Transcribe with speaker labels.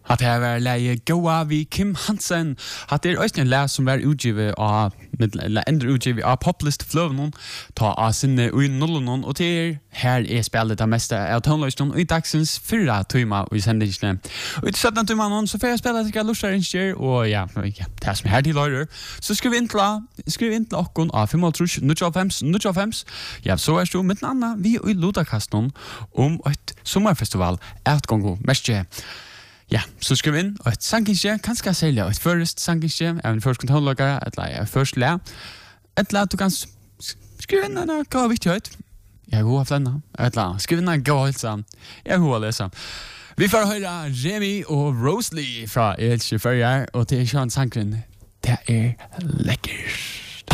Speaker 1: At det var leie Goa vi Kim Hansen. At det også en leie som var utgivet av, eller endre utgivet av Poplist Fløvnen, ta av sinne ui nullen, og til her spillet det meste av tonløsningen i dagsens 4 timer i sendingene. Og i 17 timer så får jeg spille til jeg lurer innskjer, og ja, det som her til lører. Så skriv inn til okken av 5.095. Ja, så er det mitt navn vi i Lodakasten om et sommerfestival, et gongo, mestje. Ja, så skriv inn og et sangingsje, kanskje særlig et først sangingsje, en først kontrolløkere, eller først læ. Eller du kan skrive inn en god viktighet. Jeg er god av denne. Eller skriv inn en god hilsa. Jeg er god av lese. Vi får høre Remi og Rosely fra Elche Førjar, og til Sean Sankren. Det er lekkert.